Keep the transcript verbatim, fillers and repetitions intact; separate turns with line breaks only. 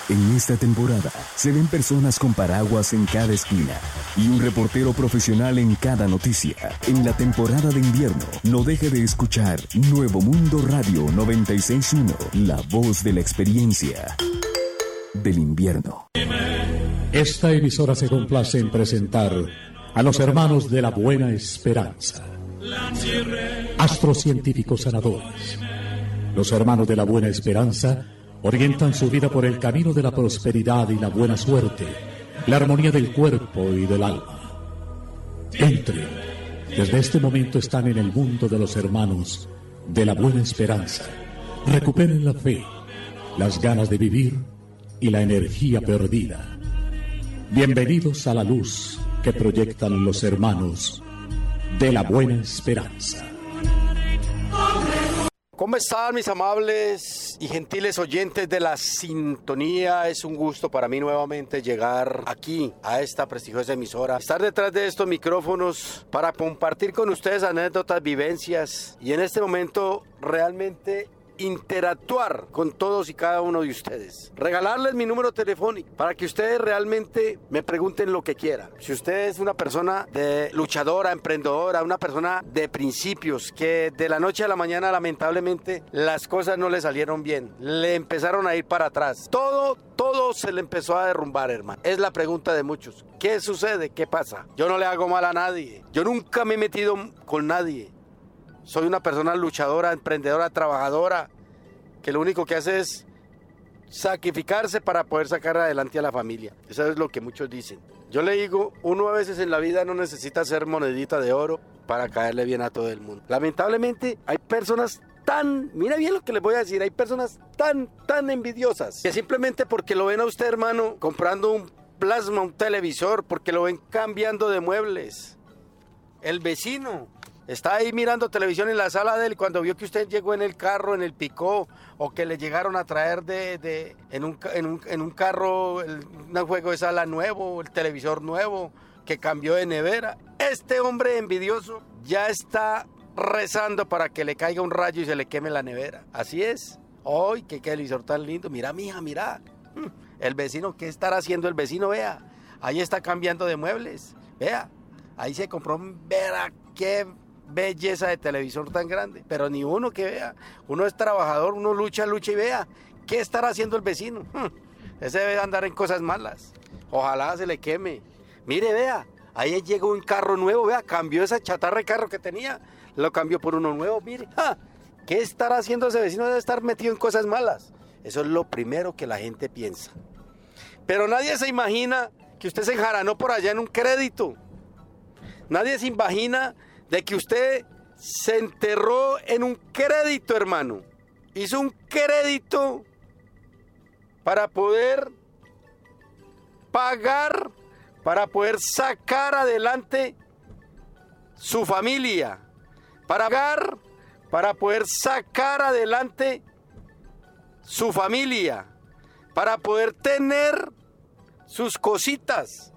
En esta temporada se ven personas con paraguas en cada esquina y un reportero profesional en cada noticia. En la temporada de invierno, no deje de escuchar Nuevo Mundo Radio noventa y seis punto uno, la voz de la experiencia del invierno.
Esta emisora se complace en presentar a los hermanos de la Buena Esperanza, astrocientíficos sanadores. Los hermanos de la Buena Esperanza orientan su vida por el camino de la prosperidad y la buena suerte, la armonía del cuerpo y del alma. Entren, desde este momento están en el mundo de los hermanos de la Buena Esperanza. Recuperen la fe, las ganas de vivir y la energía perdida. Bienvenidos a la luz que proyectan los hermanos de la Buena Esperanza.
¿Cómo están, mis amables y gentiles oyentes de la sintonía? Es un gusto para mí nuevamente llegar aquí a esta prestigiosa emisora, estar detrás de estos micrófonos para compartir con ustedes anécdotas, vivencias y en este momento realmente interactuar con todos y cada uno de ustedes, regalarles mi número telefónico para que ustedes realmente me pregunten lo que quieran. Si usted es una persona de luchadora, emprendedora, una persona de principios, que de la noche a la mañana lamentablemente las cosas no le salieron bien, le empezaron a ir para atrás, todo, todo se le empezó a derrumbar, hermano. Es la pregunta de muchos. ¿Qué sucede? ¿Qué pasa? Yo no le hago mal a nadie, yo nunca me he metido con nadie. Soy una persona luchadora, emprendedora, trabajadora, que lo único que hace es sacrificarse para poder sacar adelante a la familia. Eso es lo que muchos dicen. Yo le digo, uno a veces en la vida no necesita ser monedita de oro para caerle bien a todo el mundo. Lamentablemente hay personas tan, mira bien lo que les voy a decir, hay personas tan, tan envidiosas, que simplemente porque lo ven a usted, hermano, comprando un plasma, un televisor, porque lo ven cambiando de muebles. El vecino está ahí mirando televisión en la sala de él y cuando vio que usted llegó en el carro, en el picó, o que le llegaron a traer de, de en, un, en, un, en un carro el, un juego de sala nuevo, el televisor nuevo, que cambió de nevera, este hombre envidioso ya está rezando para que le caiga un rayo y se le queme la nevera. Así es. ¡Ay, qué televisor tan lindo! Mira, mija, mira. El vecino, ¿qué estará haciendo el vecino? Vea, ahí está cambiando de muebles. Vea, ahí se compró un... Verá, qué belleza de televisor tan grande, pero ni uno que vea. Uno es trabajador, uno lucha, lucha y vea qué estará haciendo el vecino. Hmm. Ese debe andar en cosas malas. Ojalá se le queme. Mire, vea, ahí llegó un carro nuevo, vea, cambió esa chatarra de carro que tenía, lo cambió por uno nuevo. Mire, ¡ja! ¿Qué estará haciendo ese vecino? Debe estar metido en cosas malas. Eso es lo primero que la gente piensa. Pero nadie se imagina que usted se enjaranó por allá en un crédito. Nadie se imagina de que usted se enterró en un crédito, hermano. Hizo un crédito para poder pagar, para poder sacar adelante su familia, para pagar, para poder sacar adelante su familia, para poder tener sus cositas.